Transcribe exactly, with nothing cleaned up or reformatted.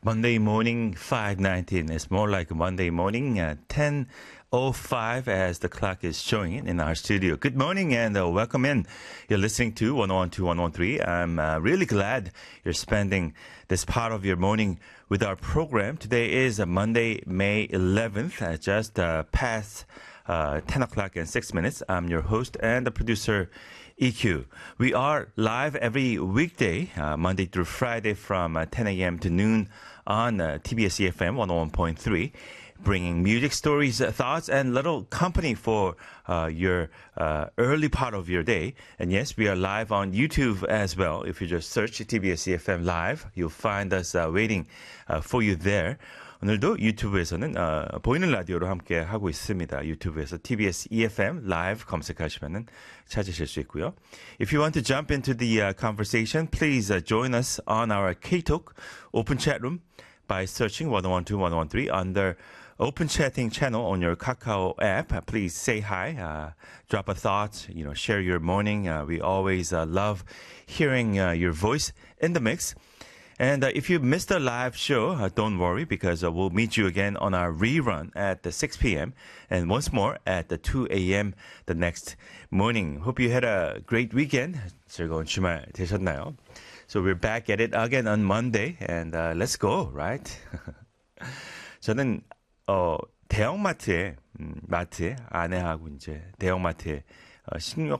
Monday morning, five nineteen. It's more like Monday morning, uh, ten oh five as the clock is showing it in our studio. Good morning and uh, welcome in. You're listening to one oh one two one oh three. I'm uh, really glad you're spending this part of your morning with our program. Today is uh, Monday, May eleventh, uh, just uh, past uh, ten o'clock and six minutes. I'm your host and the producer, E Q. We are live every weekday, uh, Monday through Friday from uh, ten a.m. to noon on uh, T B S E F M one oh one point three, bringing music, stories, uh, thoughts, and little company for uh, your uh, early part of your day. And yes, we are live on YouTube as well. If you just search T B S E F M Live, you'll find us uh, waiting uh, for you there. 오늘도 유튜브에서는 어, 보이는 라디오로 함께 하고 있습니다. 유튜브에서 티비에스 이에프엠 라이브 검색하시면 찾으실 수 있고요. If you want to jump into the uh, conversation, please uh, join us on our K-Talk open chat room by searching one oh one two one oh one three under open chatting channel on your Kakao app. Uh, please say hi, uh, drop a thought, you know, share your morning. Uh, we always uh, love hearing uh, your voice in the mix. And uh, if you missed the live show, uh, don't worry because uh, we'll meet you again on our rerun at the six p.m. and once more at the two a.m. the next morning. Hope you had a great weekend. 즐거운 주말 되셨나요? So we're back at it again on Monday and uh, let's go, right? 저는 어, 대형마트에 음, 마트에 아내하고 이제 대형마트에 어, 식료